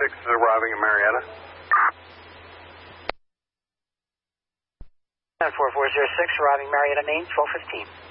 is arriving in Marietta. 4406, arriving Marietta, Maine, 12:15.